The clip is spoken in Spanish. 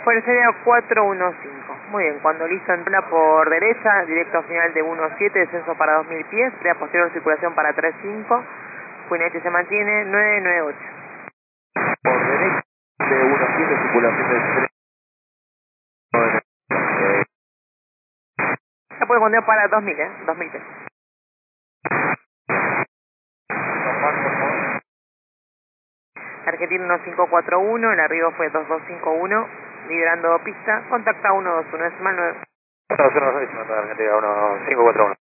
Bueno, sería 415. Muy bien, cuando listo entra por derecha, directo final de 17, descenso para 2000 pies, crea posterior circulación para 35, Cuineche se mantiene 998. Por derecha de 17, circulación de 3. Ya puede continuar para 2000, 2000 pies. Argentina 1541, el arribo fue 2251, liderando pista, contacta 121, es mal 9. No, 1, 1541.